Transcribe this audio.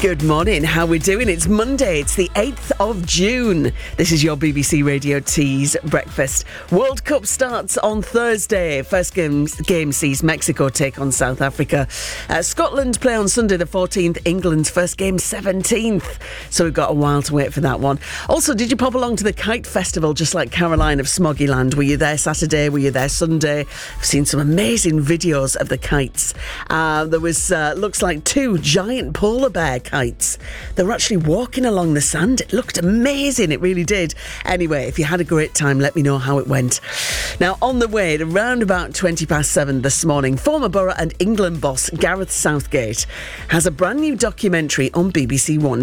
Good morning, how we doing? It's Monday, it's the 8th of June. This is your BBC Radio Tees Breakfast. World Cup starts on Thursday. First game sees Mexico take on South Africa. Scotland play on Sunday the 14th, England's first game 17th. So we've got a while to wait for that one. Also, did you pop along to the Kite Festival just like Caroline of Smoggyland? Were you there Saturday? Were you there Sunday? I've seen some amazing videos of the kites. There was, looks like 2 giant polar bear kites. They were actually walking along the sand. It looked amazing, it really did. Anyway, if you had a great time, let me know how it went. Now, on the way, at around about 7:20 this morning, former Borough and England boss Gareth Southgate has a brand new documentary on BBC One